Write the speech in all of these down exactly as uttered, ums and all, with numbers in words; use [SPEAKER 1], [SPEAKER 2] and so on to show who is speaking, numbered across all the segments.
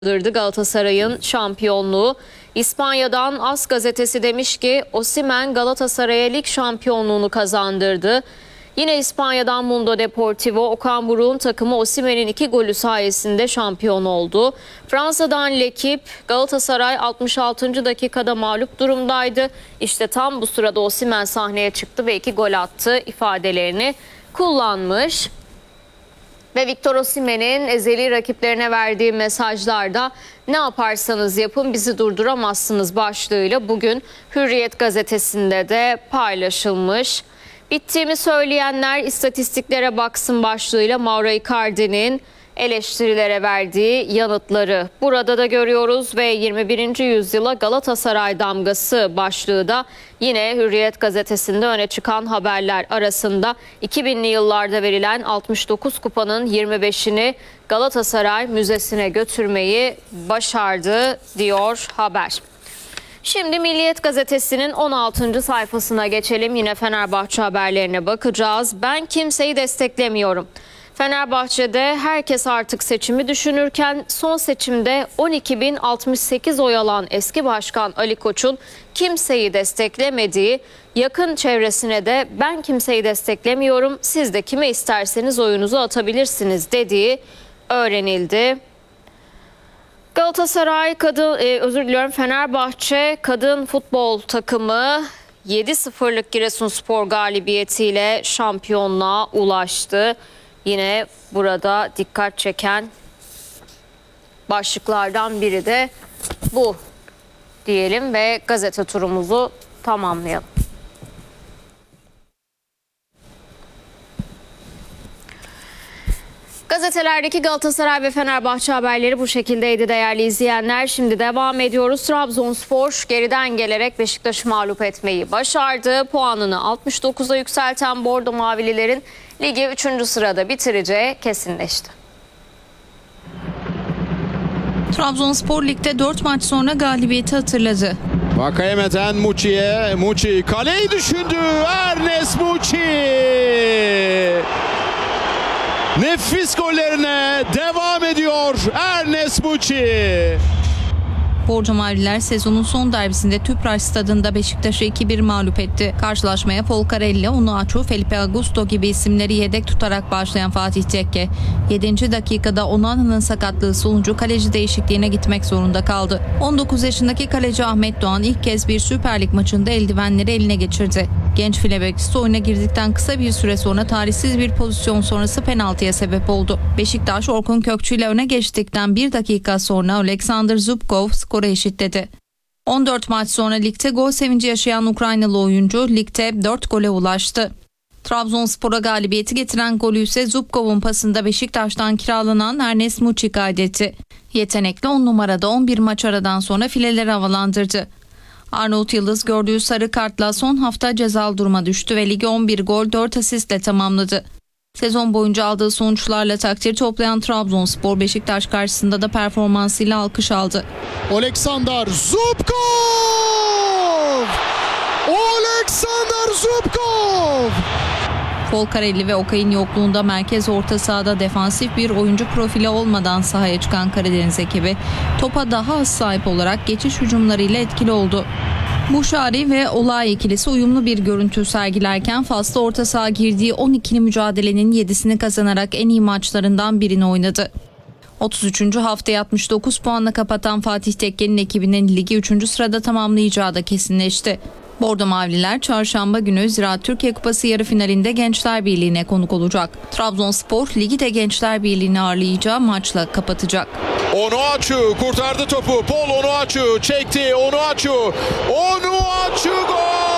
[SPEAKER 1] Galatasaray'ın şampiyonluğu. İspanya'dan AS gazetesi demiş ki Osimhen Galatasaray'a lig şampiyonluğunu kazandırdı. Yine İspanya'dan Mundo Deportivo, Okan Buruk'un takımı Osimhen'in iki golü sayesinde şampiyon oldu. Fransa'dan L'Equipe, Galatasaray altmış altıncı dakikada mağlup durumdaydı. İşte tam bu sırada Osimhen sahneye çıktı ve iki gol attı ifadelerini kullanmış. Ve Victor Osimhen'in ezeli rakiplerine verdiği mesajlarda "Ne yaparsanız yapın bizi durduramazsınız" başlığıyla bugün Hürriyet gazetesinde de paylaşılmış. Bittiğimi söyleyenler istatistiklere baksın başlığıyla Mauro Icardi'nin eleştirilere verdiği yanıtları burada da görüyoruz ve yirmi birinci yüzyıla Galatasaray damgası başlığı da yine Hürriyet gazetesinde öne çıkan haberler arasında. iki binli yıllarda verilen altmış dokuz kupanın yirmi beşini Galatasaray Müzesi'ne götürmeyi başardı diyor haber. Şimdi Milliyet gazetesinin on altıncı sayfasına geçelim. Yine Fenerbahçe haberlerine bakacağız. Ben kimseyi desteklemiyorum. Fenerbahçe'de herkes artık seçimi düşünürken son seçimde on iki bin altmış sekiz oy alan eski başkan Ali Koç'un kimseyi desteklemediği, yakın çevresine de ben kimseyi desteklemiyorum, siz de kime isterseniz oyunuzu atabilirsiniz dediği öğrenildi. Galatasaray kadın e, özür diliyorum Fenerbahçe kadın futbol takımı yedi sıfırlık Giresunspor galibiyetiyle şampiyonluğa ulaştı. Yine burada dikkat çeken başlıklardan biri de bu diyelim ve gazete turumuzu tamamlayalım. Gazetelerdeki Galatasaray ve Fenerbahçe haberleri bu şekildeydi değerli izleyenler. Şimdi devam ediyoruz. Trabzonspor geriden gelerek Beşiktaş'ı mağlup etmeyi başardı. Puanını altmış dokuza yükselten Bordo Mavililerin ligi üçüncü sırada bitireceği kesinleşti.
[SPEAKER 2] Trabzonspor ligde dört maç sonra galibiyeti hatırladı.
[SPEAKER 3] Vakayeme'den Muçi'ye. Muçi kaleyi düşündü. Ernest Muçi. Nefis gollerine devam ediyor Ernest Muçi.
[SPEAKER 2] Bordo Mavililer sezonun son derbisinde Tüpraş stadında Beşiktaş'ı iki bir mağlup etti. Karşılaşmaya Folcarelli, Onuachu, Felipe Augusto gibi isimleri yedek tutarak başlayan Fatih Tekke, yedinci dakikada Onana'nın sakatlığı sonucu kaleci değişikliğine gitmek zorunda kaldı. on dokuz yaşındaki kaleci Ahmet Doğan ilk kez bir Süper Lig maçında eldivenleri eline geçirdi. Genç file bekçisi oyuna girdikten kısa bir süre sonra talihsiz bir pozisyon sonrası penaltıya sebep oldu. Beşiktaş Orkun Kökçü ile öne geçtikten bir dakika sonra Alexander Zubkov skoru eşitledi. on dört maç sonra ligde gol sevinci yaşayan Ukraynalı oyuncu ligde dört gole ulaştı. Trabzonspor'a galibiyeti getiren golü ise Zubkov'un pasında Beşiktaş'tan kiralanan Ernest Muçi kaydetti. Yetenekli on numarada on bir maç aradan sonra fileleri havalandırdı. Arnavut Yıldız gördüğü sarı kartla son hafta cezalı duruma düştü ve ligi on bir gol dört asistle tamamladı. Sezon boyunca aldığı sonuçlarla takdir toplayan Trabzonspor Beşiktaş karşısında da performansıyla alkış aldı.
[SPEAKER 3] Alexander Zubkov! Alexander Zubkov!
[SPEAKER 2] Folcarelli ve Okay'ın yokluğunda merkez orta sahada defansif bir oyuncu profili olmadan sahaya çıkan Karadeniz ekibi topa daha az sahip olarak geçiş hücumlarıyla etkili oldu. Buşari ve Olay ikilisi uyumlu bir görüntü sergilerken Fas'ta orta saha girdiği on ikili mücadelenin yedisini kazanarak en iyi maçlarından birini oynadı. otuz üçüncü haftayı altmış dokuz puanla kapatan Fatih Tekke'nin ekibinin ligi üçüncü sırada tamamlayacağı da kesinleşti. Bordo Mavililer çarşamba günü Ziraat Türkiye Kupası yarı finalinde Gençler Birliği'ne konuk olacak. Trabzonspor ligi de Gençler Birliği'ni ağırlayacağı maçla kapatacak.
[SPEAKER 3] Onuachu kurtardı topu. Paul Onuachu çekti. Onuachu. Onuachu gol!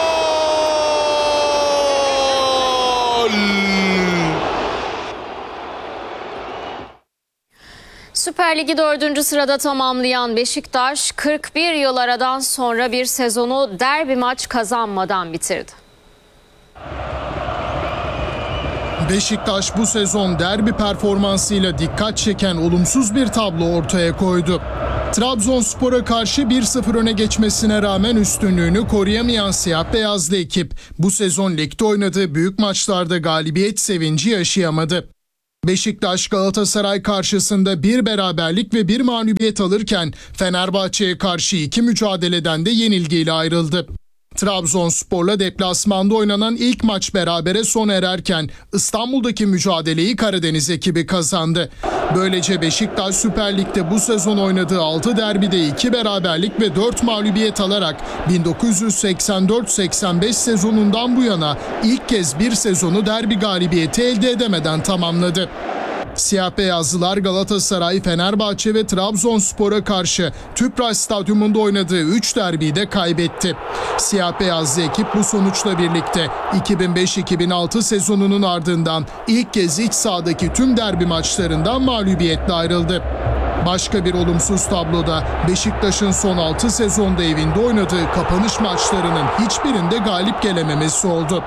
[SPEAKER 1] Süper Lig'i dördüncü sırada tamamlayan Beşiktaş kırk bir yıl aradan sonra bir sezonu derbi maç kazanmadan bitirdi.
[SPEAKER 4] Beşiktaş bu sezon derbi performansıyla dikkat çeken olumsuz bir tablo ortaya koydu. Trabzonspor'a karşı bir sıfır öne geçmesine rağmen üstünlüğünü koruyamayan siyah beyazlı ekip bu sezon ligde oynadığı büyük maçlarda galibiyet sevinci yaşayamadı. Beşiktaş Galatasaray karşısında bir beraberlik ve bir mağlubiyet alırken Fenerbahçe'ye karşı iki mücadeleden de yenilgiyle ayrıldı. Trabzonspor'la deplasmanda oynanan ilk maç berabere sona ererken İstanbul'daki mücadeleyi Karadeniz ekibi kazandı. Böylece Beşiktaş Süper Lig'de bu sezon oynadığı altı derbide iki beraberlik ve dört mağlubiyet alarak bin dokuz yüz seksen dört seksen beş sezonundan bu yana ilk kez bir sezonu derbi galibiyeti elde edemeden tamamladı. Siyah beyazlılar Galatasaray, Fenerbahçe ve Trabzonspor'a karşı Tüpraş Stadyumunda oynadığı üç derbiyi de kaybetti. Siyah beyazlı ekip bu sonuçla birlikte iki bin beş iki bin altı sezonunun ardından ilk kez iç sahadaki tüm derbi maçlarından mağlubiyetle ayrıldı. Başka bir olumsuz tabloda Beşiktaş'ın son altı sezonda evinde oynadığı kapanış maçlarının hiçbirinde galip gelememesi oldu.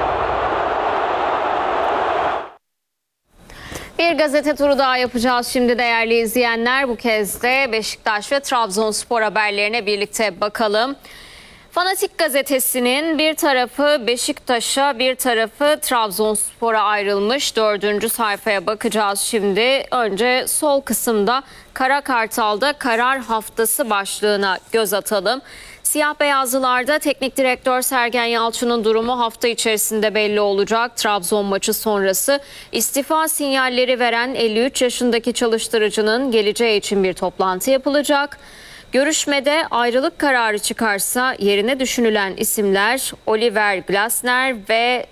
[SPEAKER 1] Bir gazete turu daha yapacağız şimdi değerli izleyenler. Bu kez de Beşiktaş ve Trabzonspor haberlerine birlikte bakalım. Fanatik gazetesinin bir tarafı Beşiktaş'a, bir tarafı Trabzonspor'a ayrılmış. Dördüncü sayfaya bakacağız şimdi. Önce sol kısımda Kara Kartal'da karar haftası başlığına göz atalım. Siyah beyazlılarda teknik direktör Sergen Yalçın'ın durumu hafta içerisinde belli olacak. Trabzon maçı sonrası istifa sinyalleri veren elli üç yaşındaki çalıştırıcının geleceği için bir toplantı yapılacak. Görüşmede ayrılık kararı çıkarsa yerine düşünülen isimler Oliver Glasner ve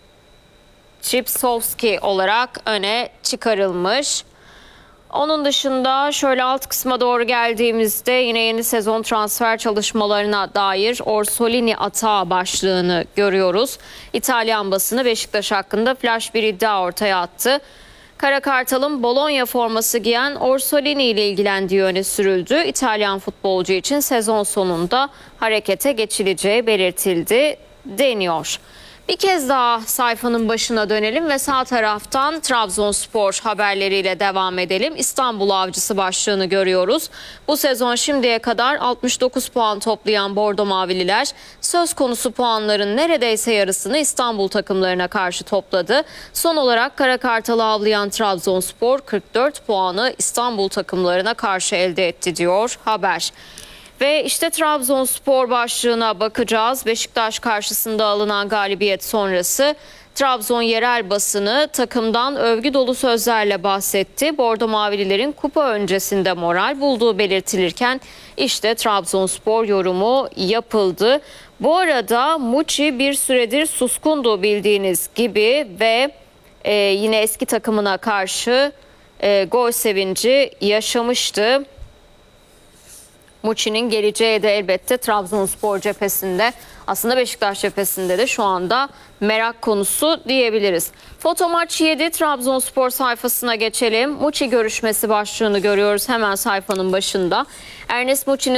[SPEAKER 1] Tripsowski olarak öne çıkarılmış. Onun dışında şöyle alt kısma doğru geldiğimizde yine yeni sezon transfer çalışmalarına dair Orsolini atağı başlığını görüyoruz. İtalyan basını Beşiktaş hakkında flash bir iddia ortaya attı. Kara Kartal'ın Bologna forması giyen Orsolini ile ilgilendiği öne sürüldü. İtalyan futbolcu için sezon sonunda harekete geçileceği belirtildi deniyor. Bir kez daha sayfanın başına dönelim ve sağ taraftan Trabzonspor haberleriyle devam edelim. İstanbul Avcısı başlığını görüyoruz. Bu sezon şimdiye kadar altmış dokuz puan toplayan Bordo Mavililer söz konusu puanların neredeyse yarısını İstanbul takımlarına karşı topladı. Son olarak Kara Kartal'ı avlayan Trabzonspor kırk dört puanı İstanbul takımlarına karşı elde etti diyor haber. Ve işte Trabzonspor başlığına bakacağız. Beşiktaş karşısında alınan galibiyet sonrası Trabzon yerel basını takımdan övgü dolu sözlerle bahsetti. Bordo Mavililerin kupa öncesinde moral bulduğu belirtilirken işte Trabzonspor yorumu yapıldı. Bu arada Muçi bir süredir suskundu bildiğiniz gibi ve e, yine eski takımına karşı e, gol sevinci yaşamıştı. Muçi'nin geleceği de elbette Trabzonspor cephesinde, aslında Beşiktaş cephesinde de şu anda merak konusu diyebiliriz. Fotomaç yedi Trabzonspor sayfasına geçelim. Muçi görüşmesi başlığını görüyoruz hemen sayfanın başında. Ernest Muçi'nin